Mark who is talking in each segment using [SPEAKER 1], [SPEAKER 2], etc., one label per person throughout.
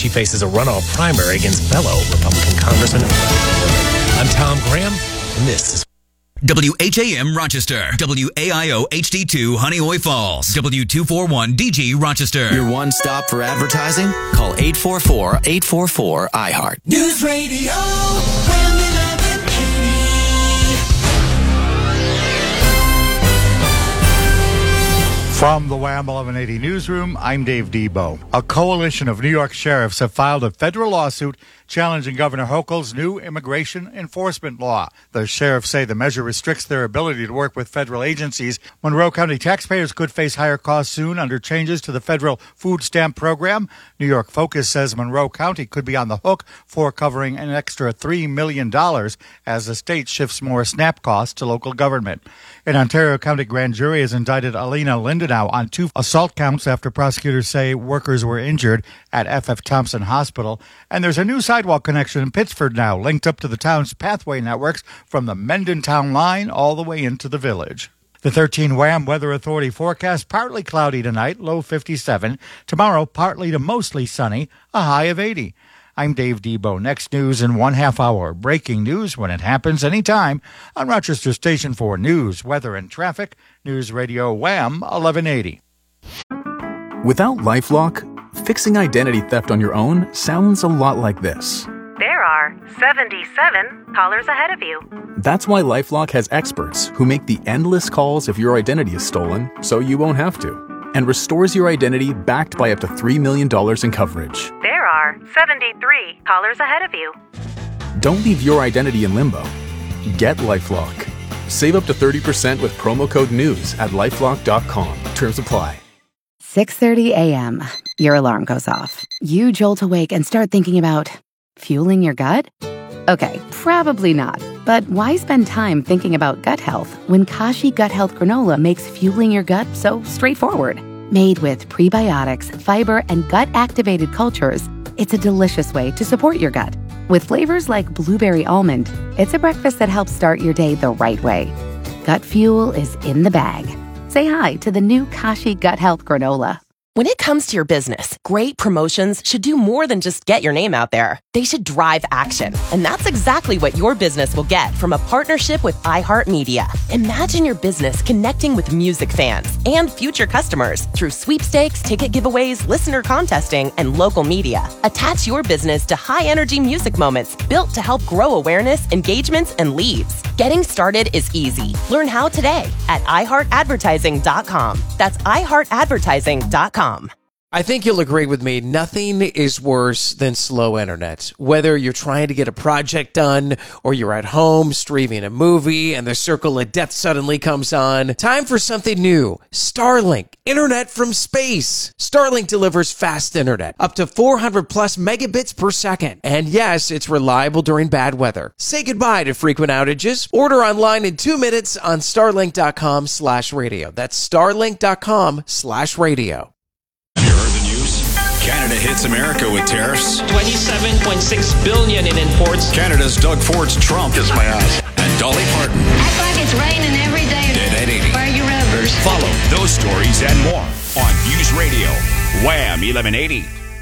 [SPEAKER 1] She faces a runoff primary against fellow Republican Congressman. I'm Tom Graham, and this is
[SPEAKER 2] WHAM Rochester, WAIO HD2 Honeoye Falls, W241 DG Rochester.
[SPEAKER 3] Your one stop for advertising? Call 844-844-iHeart.
[SPEAKER 4] News Radio Wham 1180.
[SPEAKER 5] From the Wham 1180 newsroom, I'm Dave Debo. A coalition of New York sheriffs have filed a federal lawsuit challenging Governor Hochul's new immigration enforcement law. The sheriffs say the measure restricts their ability to work with federal agencies. Monroe County taxpayers could face higher costs soon under changes to the federal food stamp program. New York Focus says Monroe County could be on the hook for covering an extra $3 million as the state shifts more SNAP costs to local government. An Ontario County grand jury has indicted Alina Lindenau on 2 assault counts after prosecutors say workers were injured at F.F. Thompson Hospital. And there's a new sidewalk connection in Pittsford now, linked up to the town's pathway networks from the Mendon Town line all the way into the village. The 13 Wham Weather Authority forecast: partly cloudy tonight, low 57. Tomorrow, partly to mostly sunny, a high of 80. I'm Dave Debo. Next news in 1/2 hour. Breaking news when it happens anytime on Rochester Station for news, weather, and traffic. News Radio Wham 1180.
[SPEAKER 6] Without LifeLock, fixing identity theft on your own sounds a lot like this.
[SPEAKER 7] There are 77 callers ahead of you.
[SPEAKER 6] That's why LifeLock has experts who make the endless calls if your identity is stolen, so you won't have to, and restores your identity backed by up to $3 million in coverage.
[SPEAKER 7] There are 73 callers ahead of you.
[SPEAKER 6] Don't leave your identity in limbo. Get LifeLock. Save up to 30% with promo code NEWS at LifeLock.com. Terms apply.
[SPEAKER 8] 6:30 a.m. Your alarm goes off. You jolt awake and start thinking about fueling your gut? Okay, probably not. But why spend time thinking about gut health when Kashi Gut Health Granola makes fueling your gut so straightforward? Made with prebiotics, fiber, and gut-activated cultures, it's a delicious way to support your gut. With flavors like blueberry almond, it's a breakfast that helps start your day the right way. Gut fuel is in the bag. Say hi to the new Kashi Gut Health Granola.
[SPEAKER 9] When it comes to your business, great promotions should do more than just get your name out there. They should drive action. And that's exactly what your business will get from a partnership with iHeartMedia. Imagine your business connecting with music fans and future customers through sweepstakes, ticket giveaways, listener contesting, and local media. Attach your business to high-energy music moments built to help grow awareness, engagements, and leads. Getting started is easy. Learn how today at iHeartAdvertising.com. That's iHeartAdvertising.com.
[SPEAKER 10] I think you'll agree with me, nothing is worse than slow internet. Whether you're trying to get a project done or you're at home streaming a movie and the circle of death suddenly comes on, time for something new. Starlink, internet from space. Starlink delivers fast internet, up to 400 plus megabits per second. And yes, it's reliable during bad weather. Say goodbye to frequent outages. Order online in 2 minutes on starlink.com/radio. That's starlink.com/radio.
[SPEAKER 11] Canada hits America with tariffs.
[SPEAKER 12] $27.6 billion in imports.
[SPEAKER 11] Canada's Doug Ford's Trump.
[SPEAKER 12] Kiss my ass.
[SPEAKER 11] And Dolly Parton.
[SPEAKER 13] Act like it's raining every day.
[SPEAKER 11] Dead at 80.
[SPEAKER 13] Wear your rubbers.
[SPEAKER 11] Follow those stories and more on News Radio Wham 1180.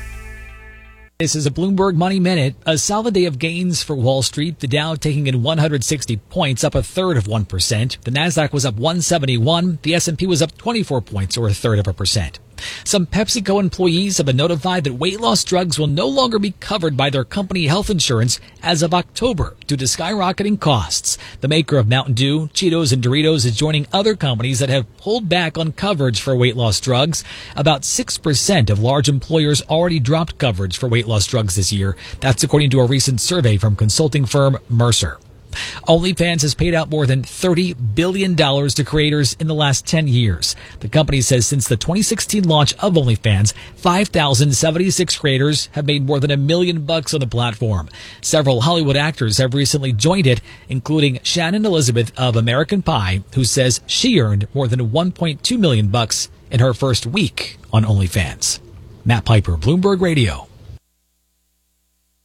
[SPEAKER 14] This is a Bloomberg Money Minute. A solid day of gains for Wall Street. The Dow taking in 160 points, up 1/3%. The Nasdaq was up 171. The S&P was up 24 points, or 1/3%. Some PepsiCo employees have been notified that weight loss drugs will no longer be covered by their company health insurance as of October due to skyrocketing costs. The maker of Mountain Dew, Cheetos, and Doritos is joining other companies that have pulled back on coverage for weight loss drugs. About 6% of large employers already dropped coverage for weight loss drugs this year. That's according to a recent survey from consulting firm Mercer. OnlyFans has paid out more than $30 billion to creators in the last 10 years. The company says since the 2016 launch of OnlyFans, 5,076 creators have made more than $1 million on the platform. Several Hollywood actors have recently joined it, including Shannon Elizabeth of American Pie, who says she earned more than $1.2 million in her first week on OnlyFans. Matt Piper, Bloomberg Radio.
[SPEAKER 11] News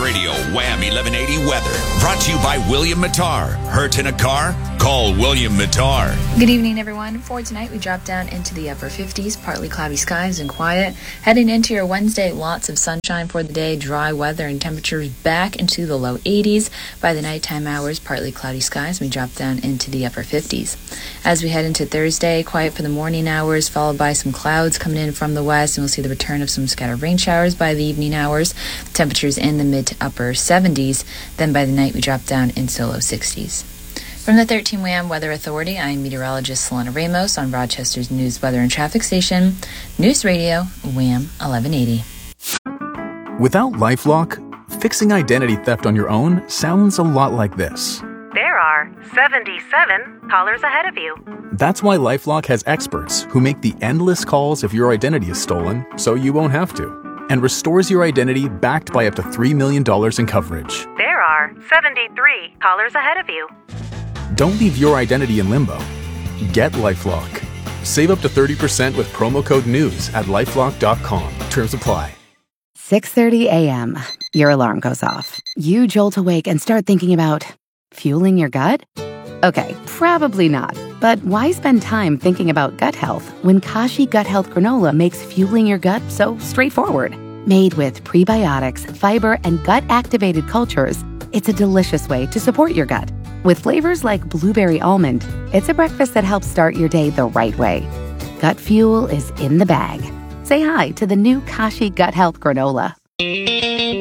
[SPEAKER 11] Radio Wham 1180 weather. Brought to you by William Mattar. Hurt in a car? Call William Mattar.
[SPEAKER 15] Good evening, everyone. For tonight, we drop down into the upper 50s, partly cloudy skies and quiet. Heading into your Wednesday, lots of sunshine for the day, dry weather and temperatures back into the low 80s. By the nighttime hours, partly cloudy skies, we drop down into the upper 50s. As we head into Thursday, quiet for the morning hours, followed by some clouds coming in from the west, and we'll see the return of some scattered rain showers by the evening hours. Temperatures in the mid to upper 70s. Then by the night, we drop down into low 60s. From the 13 WHAM Weather Authority, I'm meteorologist Selena Ramos on Rochester's News, Weather, and Traffic Station, News Radio, WHAM 1180.
[SPEAKER 6] Without LifeLock, fixing identity theft on your own sounds a lot like this.
[SPEAKER 7] There are 77 callers ahead of you.
[SPEAKER 6] That's why LifeLock has experts who make the endless calls if your identity is stolen, so you won't have to, and restores your identity backed by up to $3 million in coverage.
[SPEAKER 7] There are 73 callers ahead of you.
[SPEAKER 6] Don't leave your identity in limbo. Get LifeLock. Save up to 30% with promo code NEWS at LifeLock.com. Terms apply.
[SPEAKER 8] 6:30 a.m. Your alarm goes off. You jolt awake and start thinking about fueling your gut? Okay, probably not. But why spend time thinking about gut health when Kashi Gut Health Granola makes fueling your gut so straightforward? Made with prebiotics, fiber, and gut-activated cultures, it's a delicious way to support your gut. With flavors like blueberry almond, it's a breakfast that helps start your day the right way. Gut fuel is in the bag. Say hi to the new Kashi Gut Health Granola.